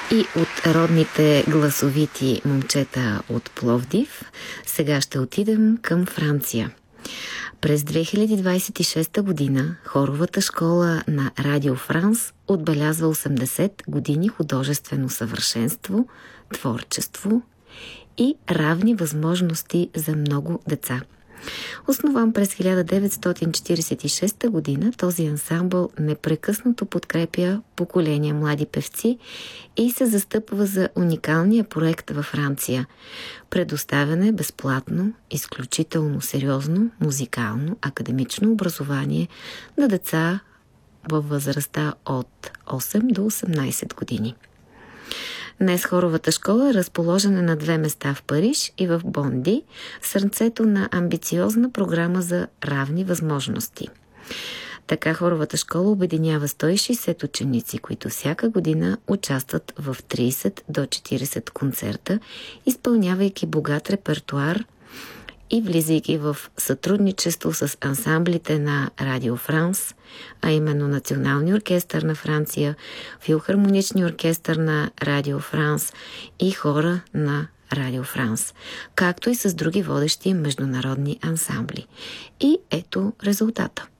И от родните гласовити момчета от Пловдив, сега ще отидем към Франция. През 2026 година хоровата школа на Радио Франс отбелязва 80 години художествено съвършенство, творчество и равни възможности за много деца. Основан през 1946 година, този ансамбъл непрекъснато подкрепя поколения млади певци и се застъпва за уникалния проект във Франция. Предоставяне безплатно, изключително сериозно, музикално, академично образование на деца във възрастта от 8 до 18 години. Днес хоровата школа е разположена на 2 места в Париж и в Бонди, в сърцето на амбициозна програма за равни възможности. Така хоровата школа обединява 160 ученици, които всяка година участват в 30 до 40 концерта, изпълнявайки богат репертуар и влизайки в сътрудничество с ансамблите на Радио Франс, а именно Националния оркестър на Франция, Филхармоничния оркестър на Радио Франс и хора на Радио Франс, както и с други водещи международни ансамбли. И ето резултата.